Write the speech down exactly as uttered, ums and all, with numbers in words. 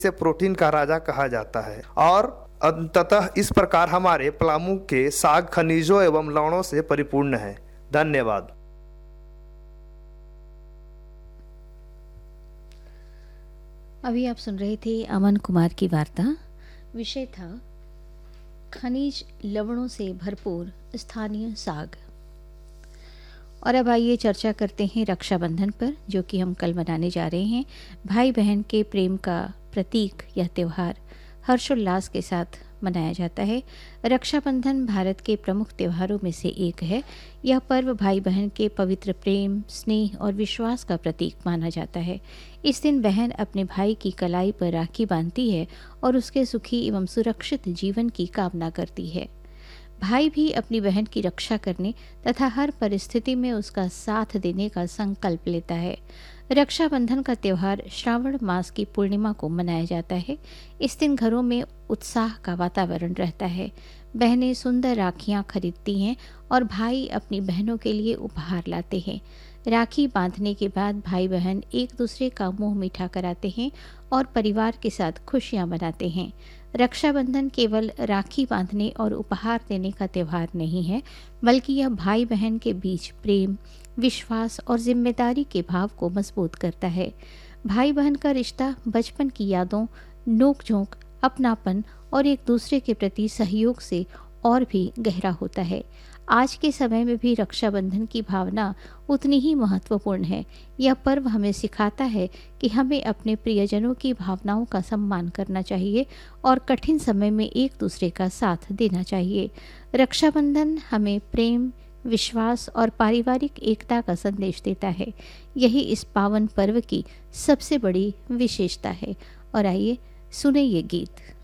इसे प्रोटीन का राजा कहा जाता है और अंततः इस प्रकार हमारे पलामू के साग खनिजों एवं लवणों से परिपूर्ण है। धन्यवाद। अभी आप सुन रहे थे अमन कुमार की वार्ता। विषय था खनिज लवणों से भरपूर स्थानीय साग। और अब आइए चर्चा करते हैं रक्षाबंधन पर, जो कि हम कल मनाने जा रहे हैं। भाई बहन के प्रेम का प्रतीक यह त्यौहार हर्षोल्लास के साथ मनाया जाता है। रक्षाबंधन भारत के प्रमुख त्योहारों में से एक है। यह पर्व भाई बहन के पवित्र प्रेम, स्नेह और विश्वास का प्रतीक माना जाता है। इस दिन बहन अपने भाई की कलाई पर राखी बांधती है और उसके सुखी एवं सुरक्षित जीवन की कामना करती है। भाई भी अपनी बहन की रक्षा करने तथा हर परिस्थिति में उसका साथ देने का संकल्प लेता है। रक्षाबंधन का त्यौहार श्रावण मास की पूर्णिमा को मनाया जाता है। इस दिन घरों में उत्साह का वातावरण रहता है। बहनें सुंदर राखियां खरीदती हैं और भाई अपनी बहनों के लिए उपहार लाते हैं। राखी बांधने के बाद भाई बहन एक दूसरे का मुंह मीठा कराते हैं और परिवार के साथ खुशियां मनाते हैं। रक्षाबंधन केवल राखी बांधने और उपहार देने का त्यौहार नहीं है, बल्कि यह भाई बहन के बीच प्रेम, विश्वास और जिम्मेदारी के भाव को मजबूत करता है। भाई बहन का रिश्ता बचपन की यादों, नोक-झोंक, अपनापन और एक दूसरे के प्रति सहयोग से और भी गहरा होता है। आज के समय में भी रक्षाबंधन की भावना उतनी ही महत्वपूर्ण है। यह पर्व हमें सिखाता है कि हमें अपने प्रियजनों की भावनाओं का सम्मान करना चाहिए और कठिन समय में एक दूसरे का साथ देना चाहिए। रक्षाबंधन हमें प्रेम, विश्वास और पारिवारिक एकता का संदेश देता है। यही इस पावन पर्व की सबसे बड़ी विशेषता है। और आइए सुने ये गीत।